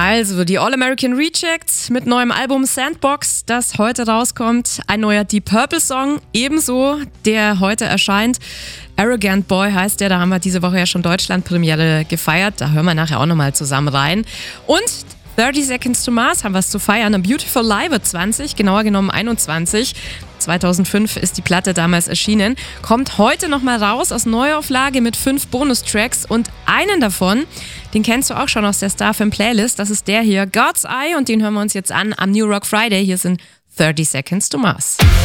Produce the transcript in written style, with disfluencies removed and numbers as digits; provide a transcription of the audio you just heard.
Also, die All-American Rejects mit neuem Album Sandbox, das heute rauskommt. Ein neuer Deep Purple Song, ebenso, der heute erscheint. Arrogant Boy heißt der, da haben wir diese Woche ja schon Deutschland-Premiere gefeiert. Da hören wir nachher auch nochmal zusammen rein. Und 30 Seconds to Mars haben wir es zu feiern. A Beautiful Lie wird 20, genauer genommen 21. 2005 ist die Platte damals erschienen. Kommt heute nochmal raus aus Neuauflage mit 5 Bonustracks und einen davon, den kennst du auch schon aus der Starfm Playlist. Das ist der hier, God's Eye, und den hören wir uns jetzt an am New Rock Friday. Hier sind 30 Seconds to Mars.